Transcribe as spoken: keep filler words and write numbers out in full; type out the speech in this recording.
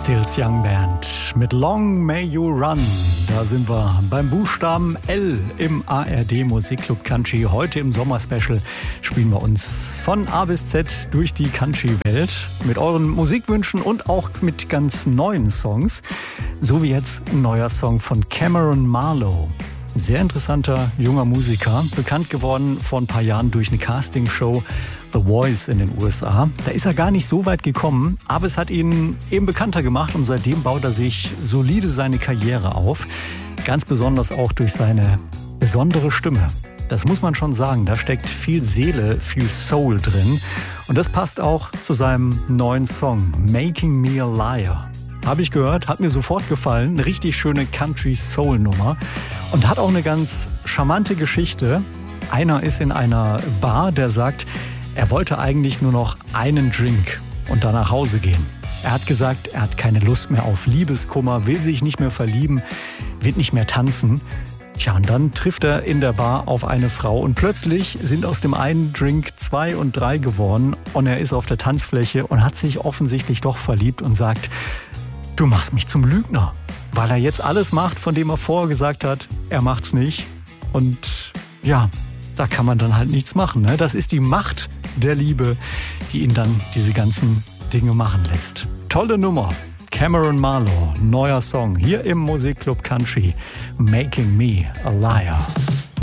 Stills Young Band mit Long May You Run. Da sind wir beim Buchstaben L im A R D Musikclub Country. Heute im Sommerspecial spielen wir uns von A bis Z durch die Country-Welt mit euren Musikwünschen und auch mit ganz neuen Songs. So wie jetzt ein neuer Song von Cameron Marlowe. Sehr interessanter junger Musiker, bekannt geworden vor ein paar Jahren durch eine Castingshow The Voice in den U S A. Da ist er gar nicht so weit gekommen, aber es hat ihn eben bekannter gemacht und seitdem baut er sich solide seine Karriere auf. Ganz besonders auch durch seine besondere Stimme. Das muss man schon sagen, da steckt viel Seele, viel Soul drin. Und das passt auch zu seinem neuen Song Making Me a Liar. Habe ich gehört, hat mir sofort gefallen. Eine richtig schöne Country-Soul-Nummer. Und hat auch eine ganz charmante Geschichte. Einer ist in einer Bar, der sagt, er wollte eigentlich nur noch einen Drink und dann nach Hause gehen. Er hat gesagt, er hat keine Lust mehr auf Liebeskummer, will sich nicht mehr verlieben, wird nicht mehr tanzen. Tja, und dann trifft er in der Bar auf eine Frau und plötzlich sind aus dem einen Drink zwei und drei geworden und er ist auf der Tanzfläche und hat sich offensichtlich doch verliebt und sagt, du machst mich zum Lügner, weil er jetzt alles macht, von dem er vorher gesagt hat, er macht's nicht. Und ja, da kann man dann halt nichts machen. Ne? Das ist die Macht der Liebe, die ihn dann diese ganzen Dinge machen lässt. Tolle Nummer. Cameron Marlowe, neuer Song hier im Musikclub Country, Making Me a Liar.